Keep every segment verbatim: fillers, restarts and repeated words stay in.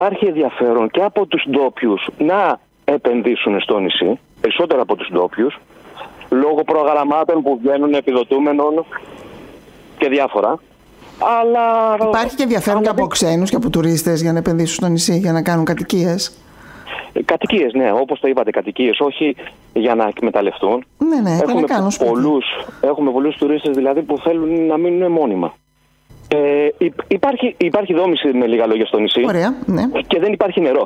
υπάρχει ενδιαφέρον και από τους ντόπιους να επενδύσουν στο νησί, περισσότερο από τους ντόπιους, λόγω προγραμμάτων που βγαίνουν επιδοτούμενων και διάφορα. Αλλά υπάρχει και ενδιαφέρον αλλά... και από ξένους και από τουρίστες για να επενδύσουν στο νησί, για να κάνουν κατοικίες. Κατοικίες, ναι, όπως το είπατε, κατοικίες, όχι για να εκμεταλλευτούν. Ναι, ναι, έχουμε, πολλούς, έχουμε πολλούς τουρίστες δηλαδή που θέλουν να μείνουν μόνιμα. Ε, υπάρχει, υπάρχει δόμηση με λίγα λόγια στο νησί. Ωραία, ναι. Και δεν υπάρχει νερό.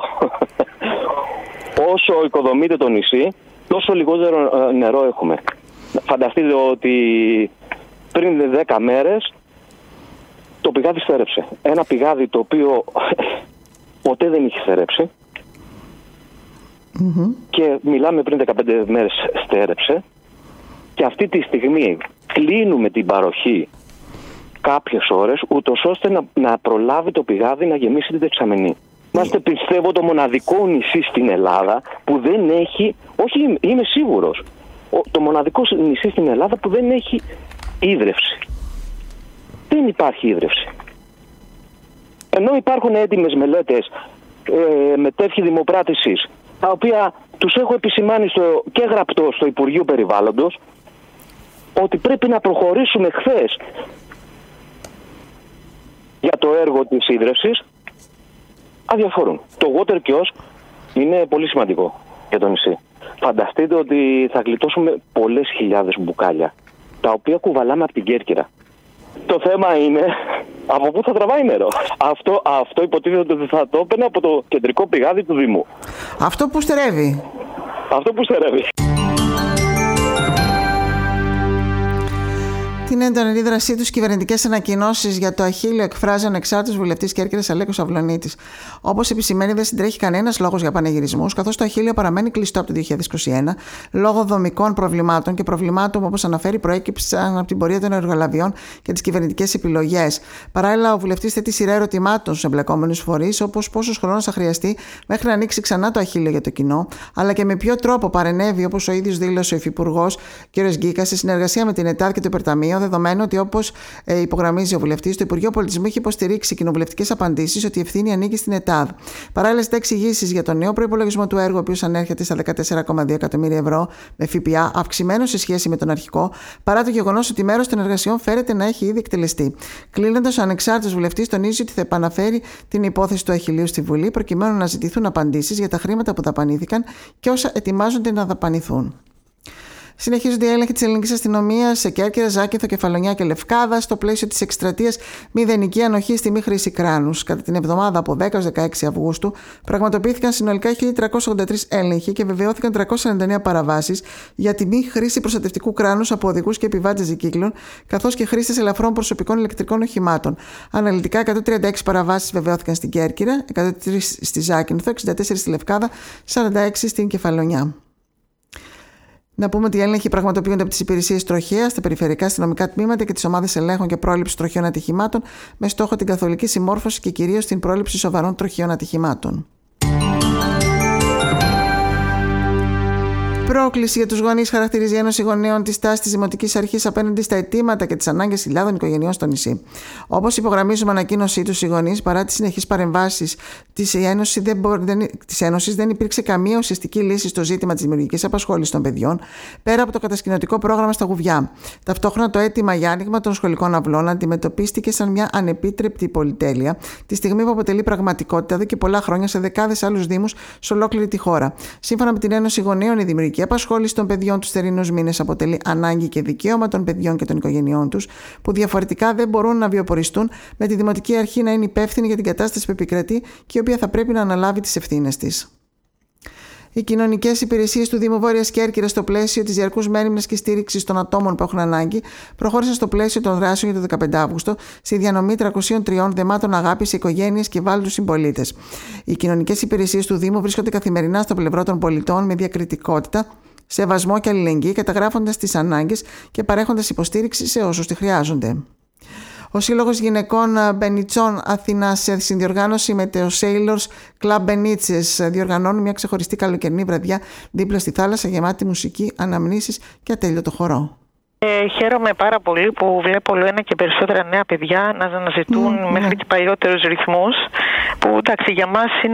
Όσο οικοδομείται το νησί, τόσο λιγότερο νερό έχουμε. Φανταστείτε ότι πριν δέκα μέρες το πηγάδι στέρεψε. Ένα πηγάδι το οποίο ποτέ δεν είχε στερέψει. Mm-hmm. Και μιλάμε πριν δεκαπέντε μέρες στέρεψε. Και αυτή τη στιγμή κλείνουμε την παροχή κάποιες ώρες, ούτως ώστε να, να προλάβει το πηγάδι να γεμίσει την δεξαμενή. Είμαστε, πιστεύω, το μοναδικό νησί στην Ελλάδα που δεν έχει, όχι είμαι σίγουρος, το μοναδικό νησί στην Ελλάδα που δεν έχει ίδρυυση. Δεν υπάρχει ίδρυυση. Ενώ υπάρχουν έτοιμες μελέτες, ε, μετέφχη δημοπράτησης, τα οποία τους έχω επισημάνει στο, και γραπτό στο Υπουργείο Περιβάλλοντος, ότι πρέπει να προχωρήσουμε χθες για το έργο της ίδρυυσης, αδιαφορούν. Το water kiosk είναι πολύ σημαντικό για το νησί. Φανταστείτε ότι θα γλιτώσουμε πολλές χιλιάδες μπουκάλια, τα οποία κουβαλάμε από την Κέρκυρα. Το θέμα είναι από πού θα τραβάει νερό. Αυτό, αυτό υποτίθεται ότι θα το έπαιρνε από το κεντρικό πηγάδι του Δήμου. Αυτό που στερεύει. Αυτό που στερεύει. Την έντονη αντίδρασή του κυβερνητικές ανακοινώσεις για το αχύλιο εκφράζει ο ανεξάρτητος βουλευτής Κέρκυρας Αλέκος Αυλωνίτης. Όπως επισημαίνει, δεν συντρέχει κανένας λόγος για πανηγυρισμούς, καθώς το αχύλιο παραμένει κλειστό από το δύο χιλιάδες είκοσι ένα λόγω δομικών προβλημάτων και προβλημάτων που, όπως αναφέρει, προέκυψαν από την πορεία των εργολαβιών και τις κυβερνητικές επιλογές. Παράλληλα, ο βουλευτής θέτει σειρά ερωτημάτων στους εμπλεκόμενους φορείς, όπως πόσος χρόνος θα χρειαστεί μέχρι να ανοίξει ξανά το αχύλιο για το κοινό, αλλά και με ποιο τρόπο παρενέβη, όπως ο ίδιος δήλωσε ο Υφυπουργός κ. Γκίκας, σε συνεργασία με την ΕΤΑΔ και το Υπερταμείο. Δεδομένου ότι, όπως ε, υπογραμμίζει ο βουλευτής, το Υπουργείο Πολιτισμού έχει υποστηρίξει κοινοβουλευτικές απαντήσεις ότι η ευθύνη ανήκει στην ΕΤΑΔ. Παράλληλα, ζητά εξηγήσεις για τον νέο προϋπολογισμό του έργου, ο οποίος ανέρχεται στα δεκατέσσερα κόμμα δύο εκατομμύρια ευρώ με ΦΠΑ, αυξημένο σε σχέση με τον αρχικό, παρά το γεγονός ότι μέρος των εργασιών φέρεται να έχει ήδη εκτελεστεί. Κλείνοντας, ο ανεξάρτητος βουλευτής τονίζει ότι θα επαναφέρει την υπόθεση του αχυλίου στη Βουλή, προκειμένου να ζητηθούν απαντήσεις για τα χρήματα που δαπανήθηκαν και όσα ετοιμάζονται να δαπανηθούν. Συνεχίζονται οι έλεγχοι της ελληνικής αστυνομίας σε Κέρκυρα, Ζάκυνθο, Κεφαλονιά και Λευκάδα στο πλαίσιο της εκστρατείας Μηδενική Ανοχή στη Μη Χρήση Κράνους. Κατά την εβδομάδα από δέκα έως δεκαέξι Αυγούστου πραγματοποιήθηκαν συνολικά χίλια τριακόσιοι ογδόντα τρεις έλεγχοι και βεβαιώθηκαν τριακόσιες ενενήντα εννέα παραβάσεις για τη μη χρήση προστατευτικού κράνους από οδηγούς και επιβάτες δικύκλων, καθώς και χρήστες ελαφρών προσωπικών ηλεκτρικών οχημάτων. Αναλυτικά, εκατόν τριάντα έξι παραβάσεις βεβαιώθηκαν στην Κέρκυρα, εκατόν τρεις στη Ζάκυνθο, εξήντα τέσσερα στη Λευκάδα, σαράντα έξι στην Κεφαλονιά. Να πούμε ότι οι έλεγχοι πραγματοποιούνται από τις υπηρεσίες τροχέας, τα περιφερειακά αστυνομικά τμήματα και τις ομάδες ελέγχων και πρόληψης τροχαίων ατυχημάτων, με στόχο την καθολική συμμόρφωση και κυρίως την πρόληψη σοβαρών τροχαίων ατυχημάτων. Πρόκληση για τους γονείς χαρακτηρίζει η Ένωση Γονέων τη στάση της Δημοτικής Αρχής απέναντι στα αιτήματα και τις ανάγκες χιλιάδων οικογενειών στο νησί. Όπως υπογραμμίζουμε ανακοίνωσή τους, οι γονείς, παρά τις συνεχείς παρεμβάσεις της Ένωσης, δεν, δεν, της Ένωσης, δεν υπήρξε καμία ουσιαστική λύση στο ζήτημα της δημιουργικής απασχόλησης των παιδιών, πέρα από το κατασκηνωτικό πρόγραμμα στα Γουβιά. Ταυτόχρονα, το αίτημα για άνοιγμα των σχολικών αυλών αντιμετωπίστηκε σαν μια ανεπίτρεπτη πολυτέλεια, τη στιγμή που αποτελεί πραγματικότητα εδώ και πολλά χρόνια σε δεκάδες άλλους δήμους σε ολόκληρη τη χώρα. Σύμφωνα με την Ένωση Γονέων, η δημιουργική η απασχόληση των παιδιών τους θερινούς μήνες αποτελεί ανάγκη και δικαίωμα των παιδιών και των οικογενειών τους, που διαφορετικά δεν μπορούν να βιοποριστούν, με τη Δημοτική Αρχή να είναι υπεύθυνη για την κατάσταση που επικρατεί και η οποία θα πρέπει να αναλάβει τις ευθύνες της. Οι κοινωνικές υπηρεσίες του Δήμου Βόρειας Κέρκυρας, στο πλαίσιο της διαρκούς μέριμνας και στήριξης των ατόμων που έχουν ανάγκη, προχώρησαν στο πλαίσιο των δράσεων για το δεκαπέντε Αυγούστου στη διανομή τριακοσίων τριών δεμάτων αγάπης σε οικογένειες και ευάλωτους συμπολίτες. Οι κοινωνικές υπηρεσίες του Δήμου βρίσκονται καθημερινά στο πλευρό των πολιτών με διακριτικότητα, σεβασμό και αλληλεγγύη, καταγράφοντας τις ανάγκες και παρέχοντας υποστήριξη σε όσους τη χρειάζονται. Ο Σύλλογος Γυναικών Μπενιτσών Αθηνάς, σε συνδιοργάνωση με το Sailors Club Μπενίτσες, διοργανώνουν μια ξεχωριστή καλοκαιρινή βραδιά δίπλα στη θάλασσα, γεμάτη μουσική, αναμνήσεις και ατέλειωτο χορό. Ε, χαίρομαι πάρα πολύ που βλέπω όλο ένα και περισσότερα νέα παιδιά να αναζητούν mm, μέχρι yeah. και παλιότερους ρυθμούς, που εντάξει, για μας είναι